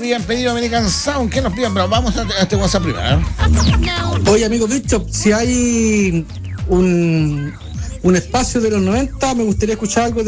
habían pedido American Sound. ¿Qué nos piden? Pero vamos a este WhatsApp primero. Oye, amigo Bishop, si hay un espacio de los 90, me gustaría escuchar algo